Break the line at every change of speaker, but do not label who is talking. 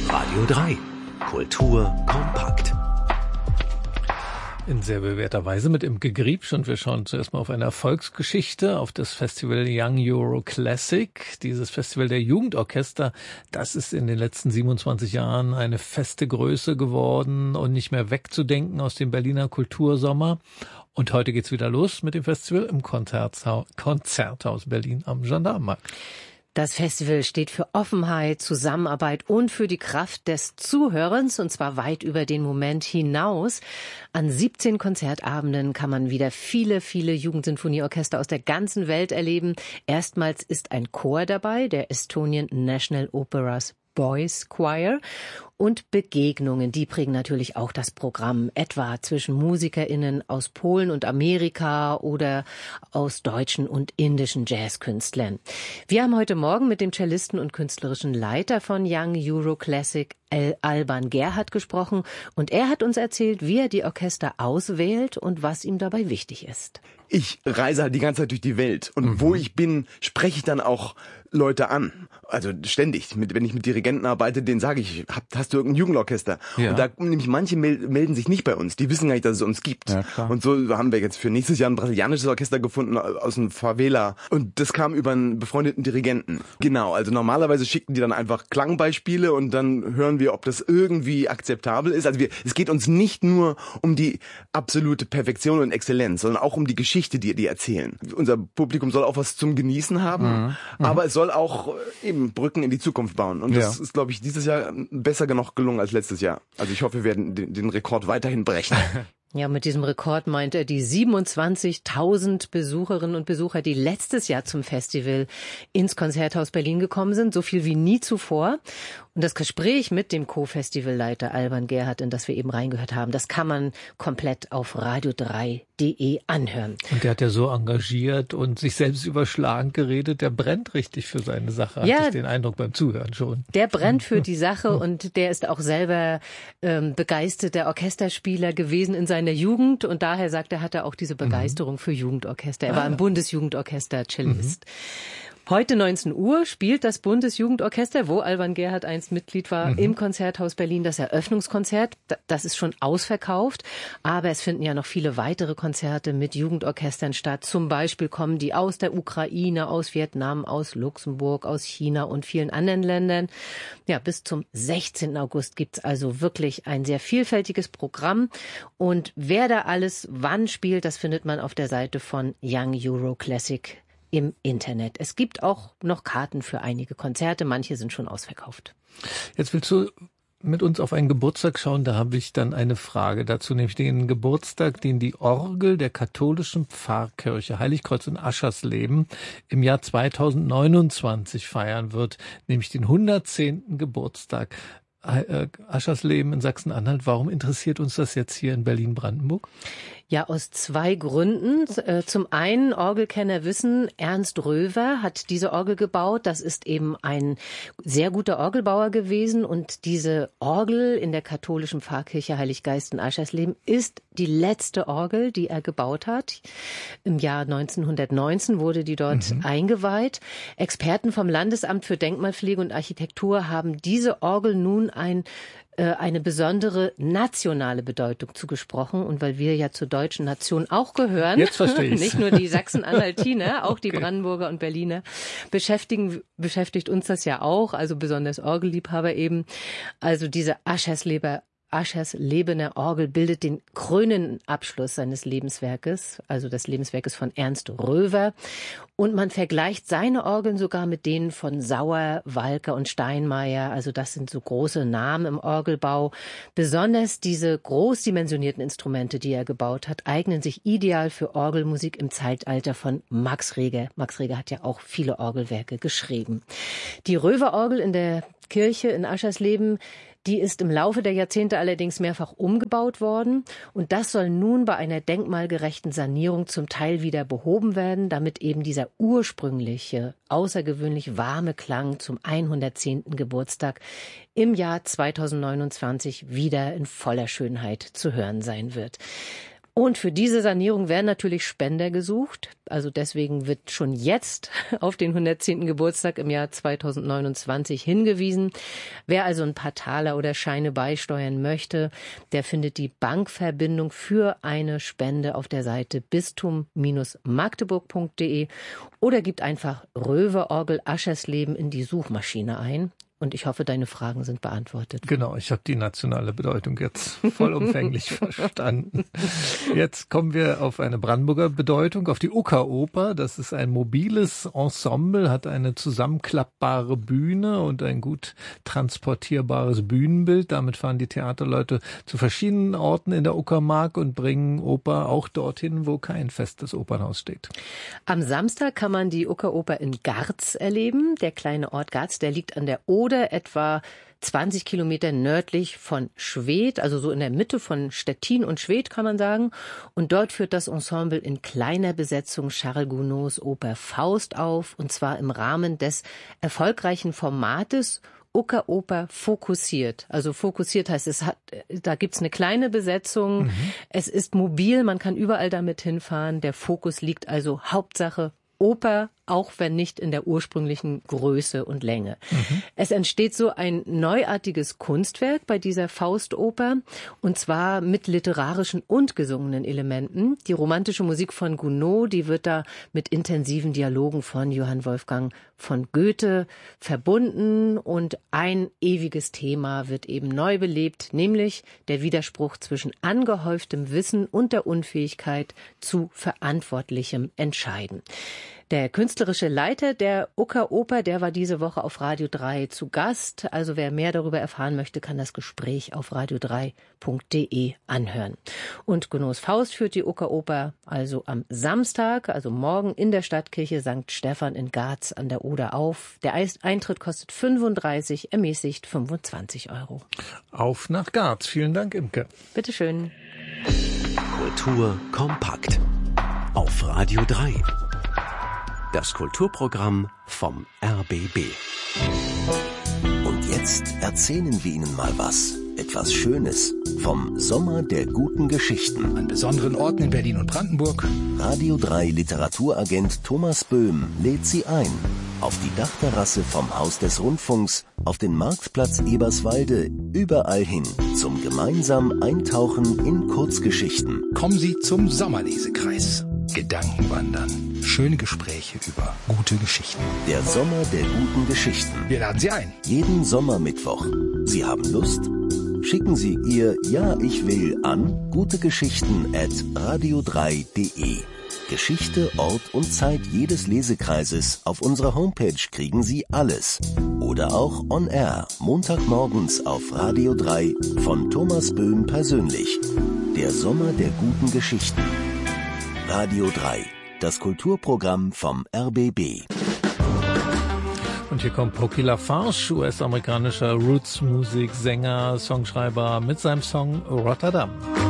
Radio 3. Kultur kompakt.
In sehr bewährter Weise mit Imke Griebsch, und wir schauen zuerst mal auf eine Erfolgsgeschichte, auf das Festival Young Euro Classic. Dieses Festival der Jugendorchester, das ist in den letzten 27 Jahren eine feste Größe geworden und nicht mehr wegzudenken aus dem Berliner Kultursommer. Und heute geht's wieder los mit dem Festival im Konzerthaus Berlin am Gendarmenmarkt.
Das Festival steht für Offenheit, Zusammenarbeit und für die Kraft des Zuhörens, und zwar weit über den Moment hinaus. An 17 Konzertabenden kann man wieder viele Jugendsinfonieorchester aus der ganzen Welt erleben. Erstmals ist ein Chor dabei, der Estonian National Opera's Boys Choir, und Begegnungen, die prägen natürlich auch das Programm, etwa zwischen MusikerInnen aus Polen und Amerika oder aus deutschen und indischen Jazzkünstlern. Wir haben heute Morgen mit dem Cellisten und künstlerischen Leiter von Young Euro Classic, Alban Gerhardt, gesprochen, und er hat uns erzählt, wie er die Orchester auswählt und was ihm dabei wichtig ist.
Ich reise halt die ganze Zeit durch die Welt, und wo ich bin, spreche ich dann auch Leute an. Also ständig. Wenn ich mit Dirigenten arbeite, denen sage ich, hast du irgendein Jugendorchester? Ja. Und da nämlich manche melden sich nicht bei uns. Die wissen gar nicht, dass es uns gibt. Ja, und so haben wir jetzt für nächstes Jahr ein brasilianisches Orchester gefunden aus dem Favela. Und das kam über einen befreundeten Dirigenten. Genau, also normalerweise schickten die dann einfach Klangbeispiele und dann hören wir, ob das irgendwie akzeptabel ist. Also es geht uns nicht nur um die absolute Perfektion und Exzellenz, sondern auch um die Geschichte, die erzählen. Unser Publikum soll auch was zum Genießen haben, aber es soll auch eben Brücken in die Zukunft bauen. Und das ist, glaube ich, dieses Jahr besser noch gelungen als letztes Jahr. Also ich hoffe, wir werden den Rekord weiterhin brechen.
Ja, mit diesem Rekord meint er die 27.000 Besucherinnen und Besucher, die letztes Jahr zum Festival ins Konzerthaus Berlin gekommen sind, so viel wie nie zuvor. Und das Gespräch mit dem Co-Festivalleiter Alban Gerhardt, in das wir eben reingehört haben, das kann man komplett auf radio3.de anhören.
Und der hat ja so engagiert und sich selbst überschlagend geredet, der brennt richtig für seine Sache,
ja,
hatte ich den Eindruck beim Zuhören schon.
Der brennt für die Sache, und der ist auch selber begeisterter Orchesterspieler gewesen in seiner Jugend, und daher sagt er, hat er auch diese Begeisterung für Jugendorchester. Er war im Bundesjugendorchester Cellist. Heute 19 Uhr spielt das Bundesjugendorchester, wo Alban Gerhardt einst Mitglied war, im Konzerthaus Berlin das Eröffnungskonzert. Das ist schon ausverkauft, aber es finden ja noch viele weitere Konzerte mit Jugendorchestern statt. Zum Beispiel kommen die aus der Ukraine, aus Vietnam, aus Luxemburg, aus China und vielen anderen Ländern. Ja, bis zum 16. August gibt's also wirklich ein sehr vielfältiges Programm. Und wer da alles wann spielt, das findet man auf der Seite von Young Euro Classic im Internet. Es gibt auch noch Karten für einige Konzerte, manche sind schon ausverkauft.
Jetzt willst du mit uns auf einen Geburtstag schauen, da habe ich dann eine Frage dazu, nämlich den Geburtstag, den die Orgel der katholischen Pfarrkirche Heiligkreuz in Aschersleben im Jahr 2029 feiern wird, nämlich den 110. Geburtstag. Aschersleben in Sachsen-Anhalt. Warum interessiert uns das jetzt hier in Berlin-Brandenburg?
Ja, aus zwei Gründen. Zum einen, Orgelkenner wissen, Ernst Röver hat diese Orgel gebaut. Das ist eben ein sehr guter Orgelbauer gewesen. Und diese Orgel in der katholischen Pfarrkirche Heiliggeist in Aschersleben ist die letzte Orgel, die er gebaut hat. Im Jahr 1919 wurde die dort eingeweiht. Experten vom Landesamt für Denkmalpflege und Architektur haben diese Orgel nun eine besondere nationale Bedeutung zugesprochen. Und weil wir ja zur deutschen Nation auch gehören,
jetzt verstehe ich's.
Nicht nur die Sachsen-Anhaltiner, auch die Brandenburger und Berliner, beschäftigt uns das ja auch, also besonders Orgelliebhaber eben. Also diese Ascherslebene Orgel bildet den krönenden Abschluss seines Lebenswerkes, also des Lebenswerkes von Ernst Röver. Und man vergleicht seine Orgeln sogar mit denen von Sauer, Walker und Steinmeier. Also das sind so große Namen im Orgelbau. Besonders diese großdimensionierten Instrumente, die er gebaut hat, eignen sich ideal für Orgelmusik im Zeitalter von Max Reger. Max Reger hat ja auch viele Orgelwerke geschrieben. Die Röver-Orgel in der Kirche in Aschersleben, die ist im Laufe der Jahrzehnte allerdings mehrfach umgebaut worden. Und das soll nun bei einer denkmalgerechten Sanierung zum Teil wieder behoben werden, damit eben dieser ursprüngliche, außergewöhnlich warme Klang zum 110. Geburtstag im Jahr 2029 wieder in voller Schönheit zu hören sein wird. Und für diese Sanierung werden natürlich Spender gesucht. Also deswegen wird schon jetzt auf den 110. Geburtstag im Jahr 2029 hingewiesen. Wer also ein paar Taler oder Scheine beisteuern möchte, der findet die Bankverbindung für eine Spende auf der Seite bistum-magdeburg.de oder gibt einfach Röwe-Orgel Aschersleben in die Suchmaschine ein. Und ich hoffe, deine Fragen sind beantwortet.
Genau, ich habe die nationale Bedeutung jetzt vollumfänglich verstanden. Jetzt kommen wir auf eine Brandenburger Bedeutung, auf die Uckeroper. Das ist ein mobiles Ensemble, hat eine zusammenklappbare Bühne und ein gut transportierbares Bühnenbild. Damit fahren die Theaterleute zu verschiedenen Orten in der Uckermark und bringen Oper auch dorthin, wo kein festes Opernhaus steht.
Am Samstag kann man die Uckeroper in Garz erleben. Der kleine Ort Garz, der liegt an der Oder etwa 20 Kilometer nördlich von Schwedt, also so in der Mitte von Stettin und Schwedt kann man sagen. Und dort führt das Ensemble in kleiner Besetzung Charles Gounods Oper Faust auf, und zwar im Rahmen des erfolgreichen Formates Uckeroper fokussiert. Also fokussiert heißt, da gibt's eine kleine Besetzung, Es ist mobil, man kann überall damit hinfahren. Der Fokus liegt also Hauptsache Oper, auch wenn nicht in der ursprünglichen Größe und Länge. Es entsteht so ein neuartiges Kunstwerk bei dieser Faustoper, und zwar mit literarischen und gesungenen Elementen. Die romantische Musik von Gounod, die wird da mit intensiven Dialogen von Johann Wolfgang von Goethe verbunden, und ein ewiges Thema wird eben neu belebt, nämlich der Widerspruch zwischen angehäuftem Wissen und der Unfähigkeit zu verantwortlichem Entscheiden. Der künstlerische Leiter der Uckeroper, der war diese Woche auf Radio 3 zu Gast. Also wer mehr darüber erfahren möchte, kann das Gespräch auf radio3.de anhören. Und Gounods Faust führt die Uckeroper also am Samstag, also morgen, in der Stadtkirche St. Stephan in Garz an der Oder auf. Der Eintritt kostet 35, ermäßigt 25 €.
Auf nach Garz. Vielen Dank, Imke.
Bitteschön.
Kultur kompakt. Auf Radio 3. Das Kulturprogramm vom RBB. Und jetzt erzählen wir Ihnen mal was. Etwas Schönes vom Sommer der guten Geschichten.
An besonderen Orten in Berlin und Brandenburg.
Radio 3 Literaturagent Thomas Böhm lädt Sie ein. Auf die Dachterrasse vom Haus des Rundfunks, auf den Marktplatz Eberswalde, überall hin zum gemeinsamen Eintauchen in Kurzgeschichten.
Kommen Sie zum Sommerlesekreis. Gedankenwandern. Schöne Gespräche über gute Geschichten.
Der Sommer der guten Geschichten.
Wir laden Sie ein.
Jeden Sommermittwoch. Sie haben Lust? Schicken Sie Ihr Ja, ich will an gutegeschichten@radio3.de. Geschichte, Ort und Zeit jedes Lesekreises auf unserer Homepage kriegen Sie alles. Oder auch on air, Montagmorgens auf Radio 3 von Thomas Böhm persönlich. Der Sommer der guten Geschichten. Radio 3, das Kulturprogramm vom RBB.
Und hier kommt Pokey LaFarge, US-amerikanischer Roots-Musik, Sänger, Songschreiber mit seinem Song Rotterdam.